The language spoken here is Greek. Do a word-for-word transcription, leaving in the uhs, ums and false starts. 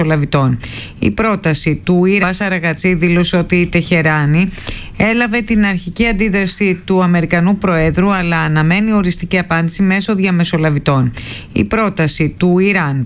διαμεσολαβητών. Η πρόταση του Ιράν Σαραγατσί δήλωσε ότι η Τεχεράνη έλαβε την αρχική αντίδραση του Αμερικανού Προέδρου, αλλά αναμένει οριστική απάντηση μέσω διαμεσολαβητών. Η πρόταση του Ιράν